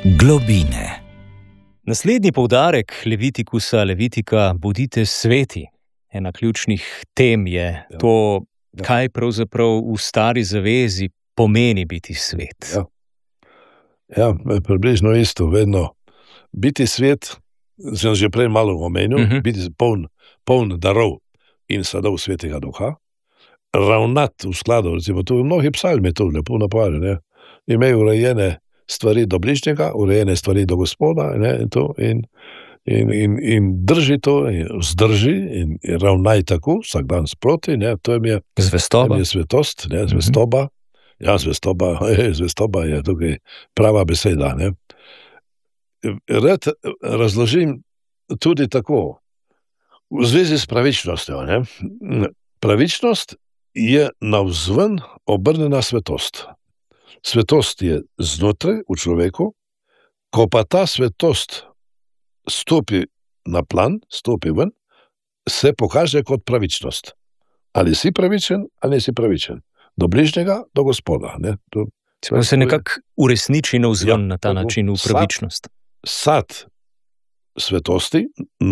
Globine. Naslednji poudarek Levitika, bodite sveti. Ena ključnih tem je to, kaj pravzaprav v stari zavezi pomeni biti svet. Ja, približno isto, vedno. Biti svet, sem že prej malo omenil, biti poln darov in sadov svetega duha, ravnati v skladu, recimo tu mnogi psalmi to lepo napovedali, imajo urejene stvari do bližnjega, urejene stvari do Gospoda, in drži to, vzdrži in ravnaj tako, vsak dan sproti, to je Zvestoba. Svetost, zvestoba. Ja, zvestoba je tukaj prava beseda, Rad razložim tudi tako, v zvezi s pravičnostjo, Pravičnost je navzven obrnjena svetost. Svetost je znotraj v človeku, ko pa ta svetost stopi na plan, stopi ven, se pokaže kot pravičnost. Ali si pravičen, ali nisi pravičen. Do bližnjega, do Gospoda. Se nekako uresniči navzven na ta način v pravičnost. Sad svetosti,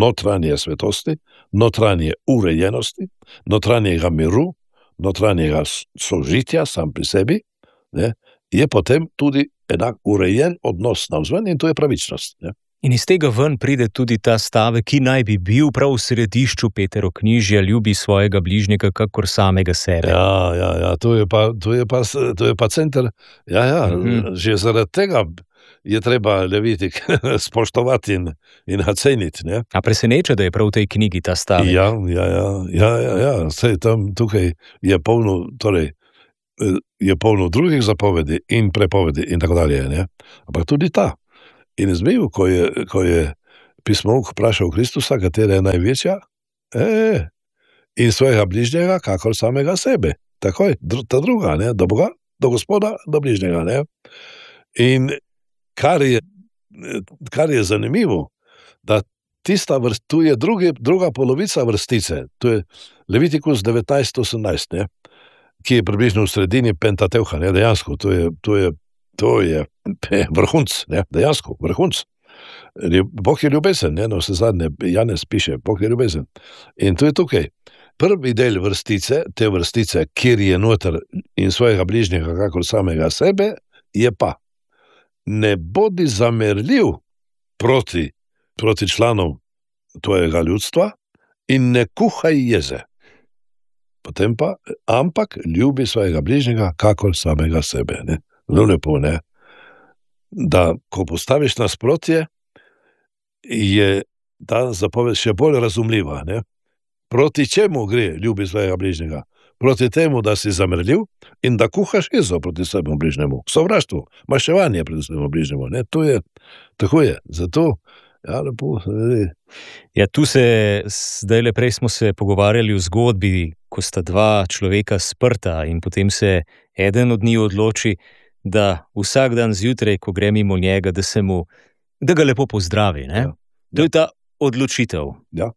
notranje urejenosti, notranjega miru, notranjega sožitja sam pri sebi, je potem tudi enak urejen odnos navzven in to je pravičnost. In iz tega ven pride tudi ta stavek, ki naj bi bil prav v središču Peteroknjižja, ljubi svojega bližnjega kakor samega sebe. Ja, to je pa center. Že zaradi tega je treba Levitik spoštovati in ceniti. A preseneča, da je prav v tej knjigi ta stavek? Ja. Saj tam tukaj je polno, je polno drugih zapovedi in prepovedi in tako dalje, Ampak tudi ta. In zmeju, ko je pismovk vprašal Kristusa, katera je največja, in svojega bližnjega, kakor samega sebe. Takoj, ta druga, do Boga, do Gospoda, do bližnjega, In kar je zanimivo, da tu je druga polovica vrstice, to je Levitikus 19:18, ki je približno v sredini Pentateuha, dejansko, to je vrhunc, dejansko, vrhunc. Bog je ljubezen, vse zadnje, Janez piše, Bog je ljubezen. In to je tukaj. Prvi del te vrstice, kjer je noter in svojega bližnjega, kakor samega sebe, je pa: ne bodi zamerljiv proti članov tvojega ljudstva in ne kuhaj jeze. Potem pa, ampak ljubi svojega bližnjega, kakor samega sebe. Zelo lepo, da ko postaviš nasprotje, je ta zapoved še bolj razumljiva. Proti čemu gre ljubi svojega bližnjega? Proti temu, da si zamerljiv in da kuhaš jezo proti svojemu bližnjemu. Sovraštvo, maščevanje proti svojemu bližnjemu. Tako je. Zato, lepo. Ja, tu zdajle prej smo se pogovarjali v zgodbi, ko sta dva človeka sprta in potem se eden od njih odloči, da vsak dan zjutraj, ko gre mimo njega, da ga lepo pozdravi. To je ta odločitev. Ja.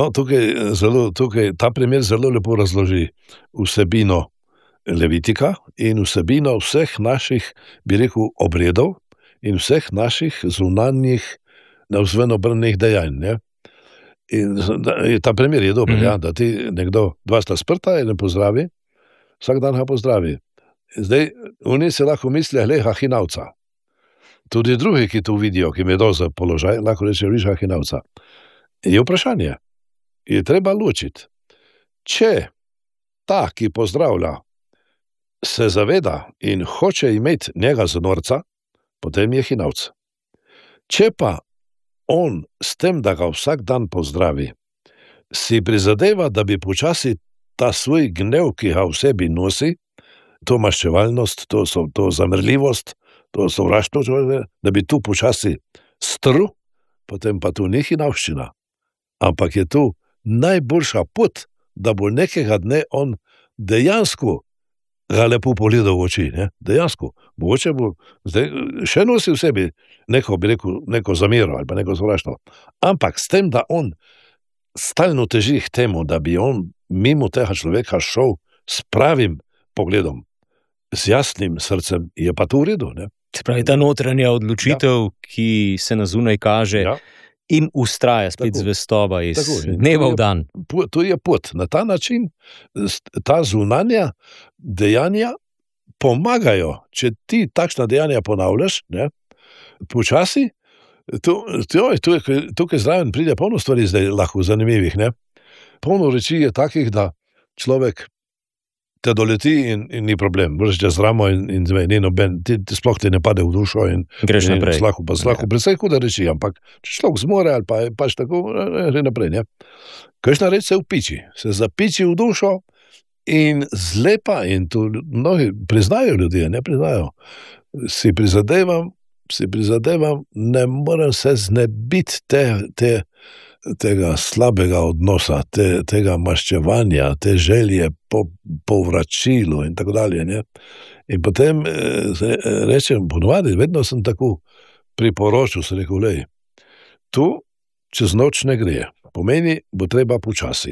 Tukaj ta primer zelo lepo razloži vsebino Levitika in vsebino vseh naših, bi rekel, obredov in vseh naših zunanjih navzven obrnjenih dejanj. In ta primer je dober, da ti nekdo, dva sta sprta in ne pozdravi, vsak dan ga pozdravi. Zdaj, oni se lahko mislijo, hinavca. Tudi drugi, ki to vidijo, ki me do za položaj, lahko reče, hinavca. Je vprašanje. Je treba ločiti. Če ta, ki pozdravlja, se zaveda in hoče imeti njega za norca, potem je hinavc. Če pa on s tem, da ga vsak dan pozdravi, si prizadeva, da bi počasi ta svoj gnev, ki ga v sebi nosi, to maščevalnost, to zamrljivost, to sovraštvo, da bi tu počasi strl, potem pa tu ni hinavščina. Ampak je tu najboljša pot, da bo nekega dne on dejansko ga lepo pogledal v oči. Dejansko. Mogoče bo zdaj še nosi v sebi neko zamero ali pa neko sovraštvo. Ampak s tem, da on stalno teži k temu, da bi on mimo tega človeka šel s pravim pogledom, z jasnim srcem, je pa to v redu. Se pravi, ta notranja odločitev, ki se na zunaj kaže in ustraja spet zvestoba iz dneva v dan. To je pot. Na ta način ta zunanja dejanja pomagajo, če ti takšna dejanja ponavljaš, počasi, tukaj zraven pride polno stvari zdaj lahko zanimivih, Polno reči je takih, da človek te doleti in ni problem. Vrš čez ramo in ni noben, ti sploh ti ne pade v dušo in greš naprej. Lahko predvsej huda reči, ampak če človek zmore ali pa pač tako, gre naprej, Kakšna reč se upiči, se zapiči v dušo in zlepa, in to mnogi priznajo ljudje, ne priznajo. Si prizadevam, ne morem se znebiti tega slabega odnosa, tega maščevanja, te želje po vračilu in tako dalje. In potem rečem, ponovadi, vedno sem tako priporočil, sem rekel, lej, tu čez noč ne gre, pomeni, bo treba počasi.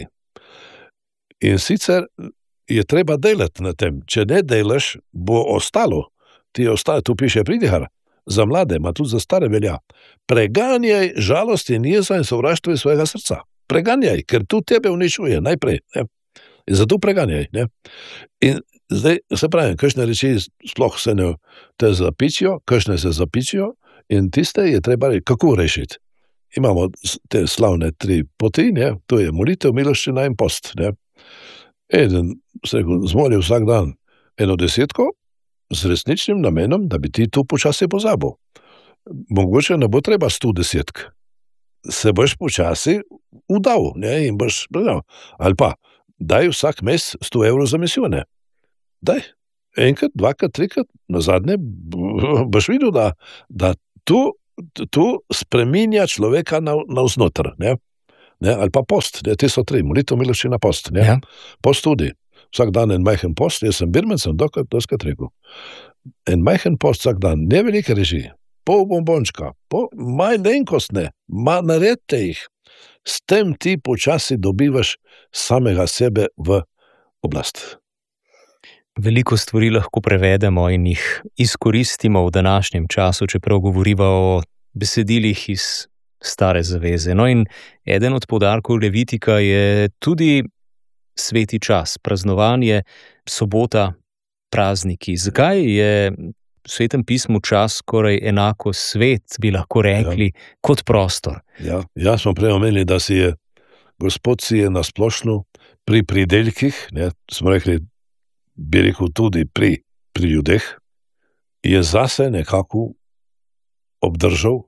In sicer je treba delati na tem, če ne delaš, bo ostalo, tu piše pridihar, za mlade, ma tudi za stare velja. Preganjaj žalost in jezo in sovraštvo iz svojega srca. Preganjaj, ker tu tebe uničuje najprej. In zato preganjaj. In zdaj, se pravi, kakšne reči sploh se ne te zapičijo, kakšne se zapičijo in tiste je treba kako rešiti. Imamo te slavne 3 poti, to je molitev, miloščina in post. Eden se zmoli vsak dan 1/10, z resničnim namenom, da bi ti tu počasi pozabil. Mogoče ne bo treba 110, se boš počasi udal, in boš predal. Ali pa, daj vsak mesec 100 evrov za misijone. Daj, enkrat, dvakrat, trikrat, nazadnje boš videl, da tu spreminja človeka navznoter, ali pa post, te so 3, molitev, miloščina, post, Post tudi. Vsak dan en majhen post, jaz sem birmen, sem doskrat rekel. En majhen post vsak dan, ne velike reži, pol bombončka, malenkostne, naredite jih. S tem ti počasi dobivaš samega sebe v oblast. Veliko stvari lahko prevedemo in jih izkoristimo v današnjem času, čeprav govoriva o besedilih iz Stare zaveze. No, in eden od poudarkov Levitika je tudi sveti čas, praznovanje, sobota, prazniki. Zakaj je v Svetem pismu čas skoraj enako svet, bi lahko rekli, kot prostor? Ja, smo prej omenili, da Gospod si je nasplošno pri pridelkih, smo rekli, bi rekel tudi pri ljudeh, je zase nekako obdržal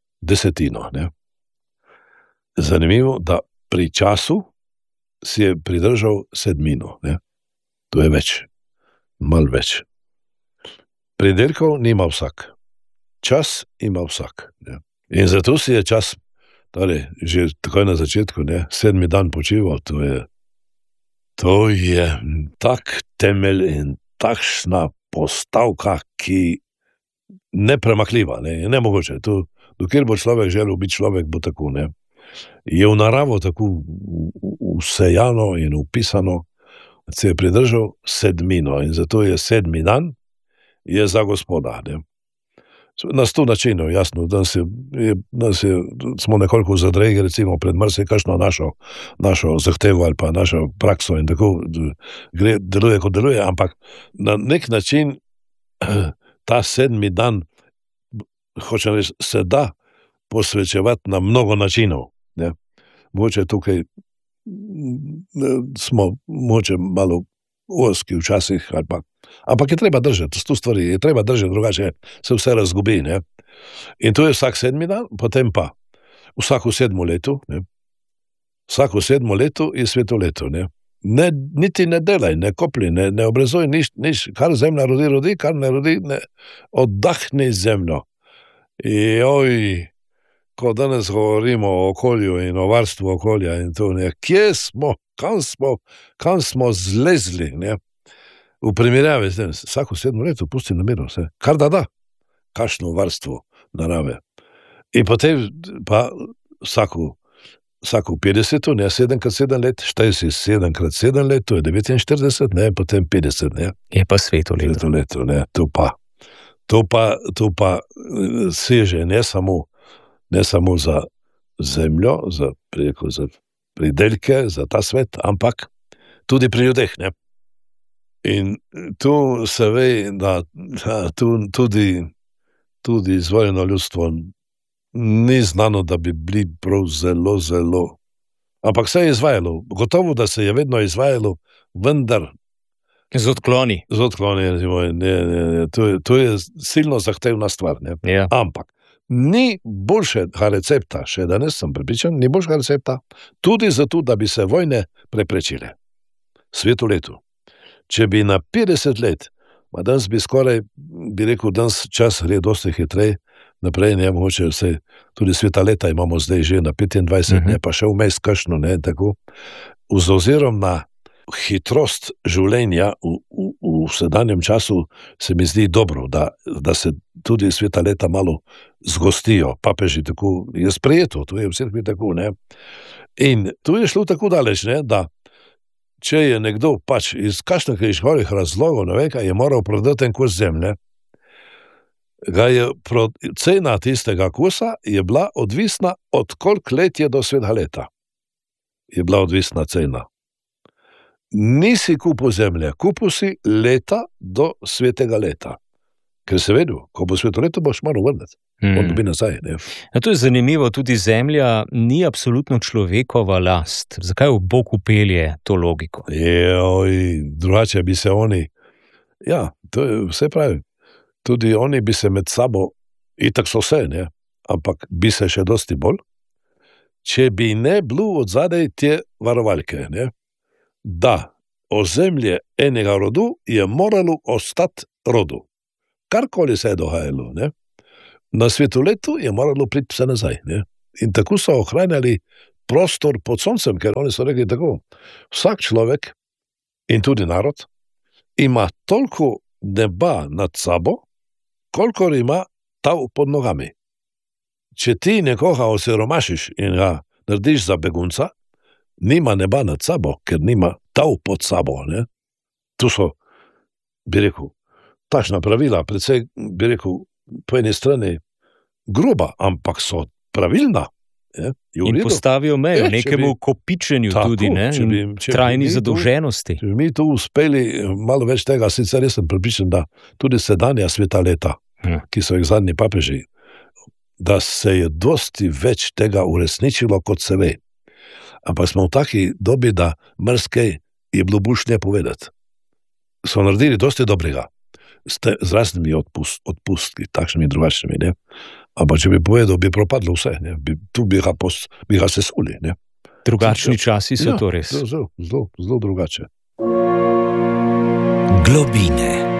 10. Zanimivo, da pri času si je pridržal 7. To je več, malo več. Pridelkov nima vsak, čas ima vsak. In zato si je čas, že takoj na začetku, 7. dan počival, to je tak temelj in takšna postavka, ki nepremakljiva, je nemogoče. Dokler bo človek želel biti človek, bo tako, Je v naravo tako vsejano in upisano, se je pridržal 7. in zato je 7. dan je za Gospoda. Na 100 načinov, jasno, da smo nekoliko zadregi, recimo pred marsikakšno našo zahtevo ali pa našo prakso in tako deluje, kot deluje, ampak na nek način ta 7. dan, hočem reči, se da posvečevati na mnogo načinov. Mogoče tukaj smo malo oski včasih, ampak je treba držati, to stvari je treba držati, drugače se vse razgubi. In to je vsak 7. dan, potem pa vsako 7. leto, vsako 7. leto je sveto leto. Niti ne delaj, ne kopli, ne obrezuj, nič, kar zemlja rodi, kar ne rodi, oddahni zemljo. Ko danes govorimo o okolju in o varstvu okolja in to, kje smo, kam smo zlezli, v primerjavi s tem, vsako 7. leto pusti na miru vse, kar da, kakšno varstvo narave. In potem pa vsako 50, 7x7 let, štaj si 7x7 let, to je 49, potem 50, Je pa sveto leto. To To pa seže ne samo za zemljo, za pridelke, za ta svet, ampak tudi pri ljudeh. Ne? In tu se ve, da tudi izvoljeno ljudstvo ni znano, da bi bili prav zelo. Ampak se je izvajalo. Gotovo, da se je vedno izvajalo, vendar Z odkloni. Ne. To je silno zahtevna stvar. Ja. Ampak ni boljšega recepta, še danes sem prepričan, ni boljšega recepta, tudi zato, da bi se vojne preprečile. Svetoletu. Če bi na 50 let, danes bi skoraj, bi rekel, danes čas gre dosti hitreje naprej, ne mogoče vse, tudi sveta leta imamo zdaj že na 25, ne, pa še vmes kakšno, ne, tako. Z ozirom na hitrost življenja v sedanjem času se mi zdi dobro, da se tudi sveta leta malo zgostijo, papeži tako, je sprejeto, to je vseh mi tako, ne. In tu je šlo tako daleč, ne, da če je nekdo pač iz kakšnih izhodnih razlogov, ne vem, je moral prodati en kos zemlje, cena tistega kosa je bila odvisna od koliko let je do svetega leta. Je bila odvisna cena. Nisi kupil zemlje, kupil si leta do svetega leta. Ker se vedel, ko bo sveto leto, boš moral vrniti. On dobi nazaj. Ne? To je zanimivo, tudi zemlja ni absolutno človekova last. Zakaj v Bog upelje to logiko? Drugače bi se oni, to je vse pravi, tudi oni bi se med sabo, itak so vse, ne? Ampak bi se še dosti bolj, če bi ne bilo od zadaj te varovalke, ne? Da ozemlje enega rodu je moralo ostati rodu. Karkoli se je dogajalo, ne? Na svetoletu je moralo priti vse nazaj. Ne? In tako so ohranjali prostor pod soncem, ker oni so rekli tako, vsak človek in tudi narod ima toliko neba nad sabo, kolikor ima tav pod nogami. Če ti nekoga osiromašiš in ga narediš za begunca, nima neba nad sabo, ker nima tav pod sabo. Ne? Tu so, bi rekel, takšna pravila, predvsej, bi rekel, po eni strani groba, ampak so pravilna. In postavijo mejo nekemu kopičenju tako, tudi, ne? In trajni zadolženosti. Če bi mi tu uspeli malo več tega, sicer res sem pripričan, da tudi sedanja sveta leta, ki so jih zadnji papeži, da se je dosti več tega uresničilo, kot se ve. Ampak smo v taki dobi, da marsikaj je bilo boljše povedati. So naredili dosti dobrega. Z raznimi odpustki, takšnimi drugačnimi, ne. Ampak če bi povedal, bi propadlo vse, ne. Tu bi ga sesuli, ne. Drugačni časi so to res. Zelo drugače. Globine.